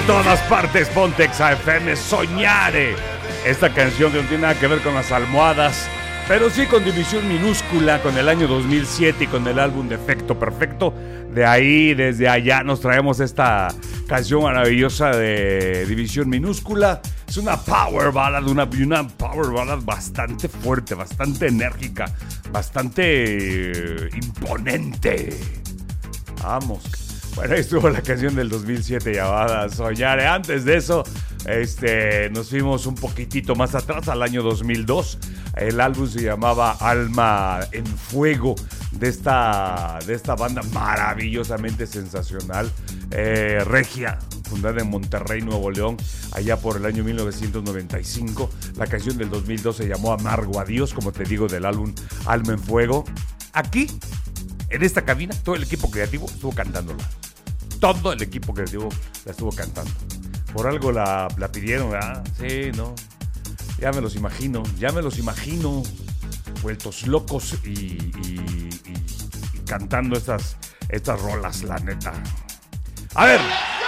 todas partes, ponte Exa FM, Soñare. Esta canción que no tiene nada que ver con las almohadas, pero sí con División Minúscula, con el año 2007 y con el álbum Defecto Perfecto. De ahí, desde allá, nos traemos esta canción maravillosa de División Minúscula. Es una power ballad, una power ballad bastante fuerte, bastante enérgica, bastante imponente. Vamos. Bueno, ahí estuvo la canción del 2007 llamada Soñare. Antes de eso, nos fuimos un poquitito más atrás, al año 2002. El álbum se llamaba Alma en Fuego, de esta banda maravillosamente sensacional, regia, fundada en Monterrey, Nuevo León, allá por el año 1995. La canción del 2002 se llamó Amargo Adiós, como te digo, del álbum Alma en Fuego. Aquí, en esta cabina, todo el equipo creativo estuvo cantándola. Todo el equipo creativo la estuvo cantando. Por algo la pidieron, ¿verdad? Sí, ¿no? Ya me los imagino. Vueltos locos y cantando estas rolas, la neta. A ver.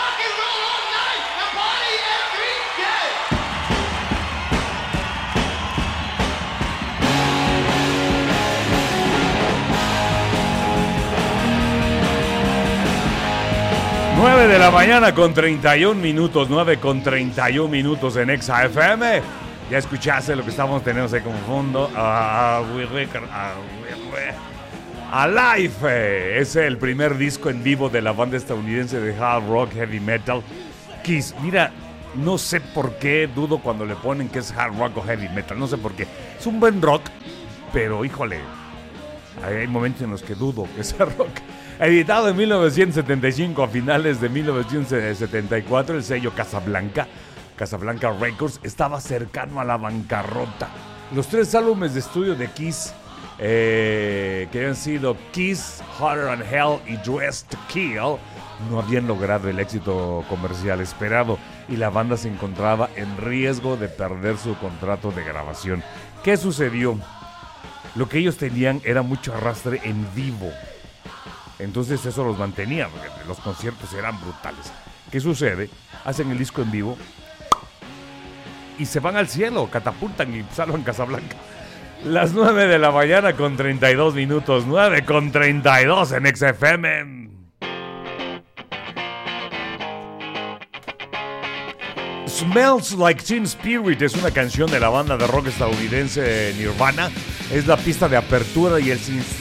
9 de la mañana con 31 minutos, 9 con 31 minutos en Exa FM. Ya escuchaste lo que estamos teniendo ahí como fondo. Alive es el primer disco en vivo de la banda estadounidense de hard rock heavy metal, Kiss. Mira, no sé por qué dudo cuando le ponen que es hard rock o heavy metal. No sé por qué. Es un buen rock, pero híjole, hay momentos en los que dudo que sea rock. Editado en 1975, a finales de 1974, el sello Casablanca Records, estaba cercano a la bancarrota. Los 3 álbumes de estudio de Kiss, que habían sido Kiss, Hotter Than Hell y Dressed to Kill, no habían logrado el éxito comercial esperado y la banda se encontraba en riesgo de perder su contrato de grabación. ¿Qué sucedió? Lo que ellos tenían era mucho arrastre en vivo. Entonces eso los mantenía, porque los conciertos eran brutales. ¿Qué sucede? Hacen el disco en vivo y se van al cielo, catapultan y salvan Casablanca. Las 9 de la mañana con 32 minutos, 9 con 32 en XFM. Smells Like Teen Spirit es una canción de la banda de rock estadounidense Nirvana. Es la pista de apertura y el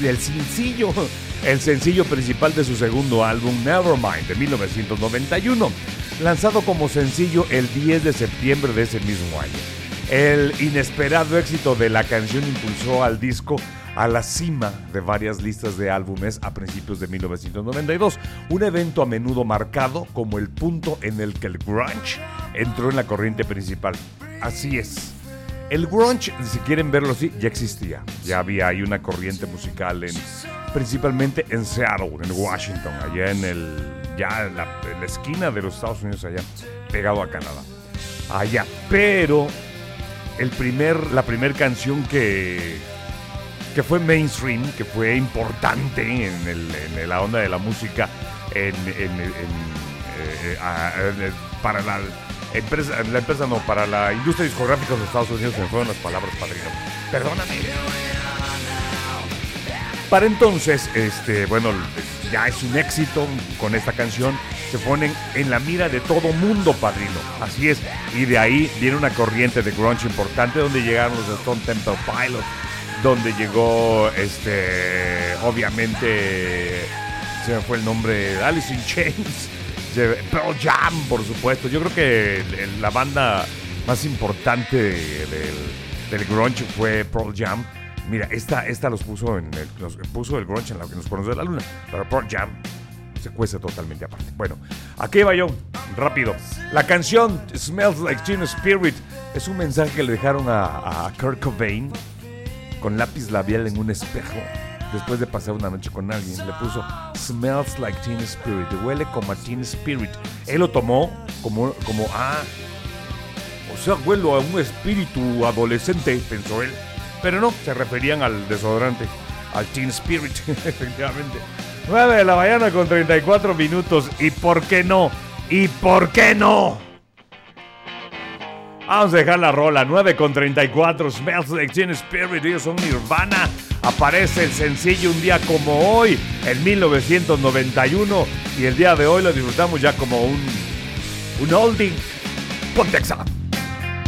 sencillo principal de su segundo álbum Nevermind de 1991, lanzado como sencillo el 10 de septiembre de ese mismo año. El inesperado éxito de la canción impulsó al disco a la cima de varias listas de álbumes a principios de 1992, un evento a menudo marcado como el punto en el que el grunge entró en la corriente principal. Así es. El grunge, si quieren verlo así, ya existía. Ya había ahí una corriente musical principalmente en Seattle, en Washington, allá en la esquina de los Estados Unidos, allá pegado a Canadá. Allá, pero la primer canción que fue mainstream, que fue importante en la onda de la música para para la industria discográfica de los Estados Unidos, se me fueron las palabras, padrino. Perdóname. Para entonces, ya es un éxito con esta canción. Se ponen en la mira de todo mundo, padrino. Así es. Y de ahí viene una corriente de grunge importante, donde llegaron los Stone Temple Pilots, donde llegó, obviamente, se me fue el nombre, Alice in Chains, Pearl Jam, por supuesto. Yo creo que la banda más importante del grunge fue Pearl Jam. Mira, esta los puso puso el grunge en los cuernos de la luna, pero Pearl Jam se cuece totalmente aparte. Bueno, aquí va yo, rápido. La canción Smells Like Teen Spirit es un mensaje que le dejaron a Kurt Cobain con lápiz labial en un espejo después de pasar una noche con alguien. Le puso Smells Like Teen Spirit, huele como a Teen Spirit. Él lo tomó como o sea, huelo a un espíritu adolescente, pensó él. Pero no, se referían al desodorante, al Teen Spirit, efectivamente. 9 de la mañana con 34 minutos. ¿Y por qué no? ¿Y por qué no? Vamos a dejar la rola. 9:34. Smells Like Teen Spirit. Ellos son Nirvana. Aparece el sencillo un día como hoy, en 1991. Y el día de hoy lo disfrutamos ya como un oldie. Ponte Exa.